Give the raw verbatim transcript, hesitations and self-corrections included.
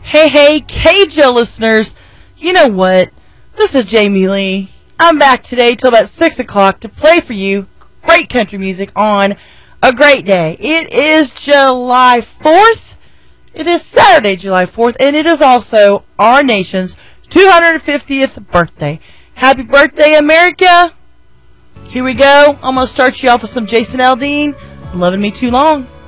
Hey, hey, K J listeners, you know what? This is Jamie Lee. I'm back today till about six o'clock to play for you great country music on a great day. It is July fourth. It is Saturday, July fourth, and it is also our nation's two hundred fiftieth birthday. Happy birthday, America! Here we go. I'm going to start you off with some Jason Aldean, Loving Me Too Long.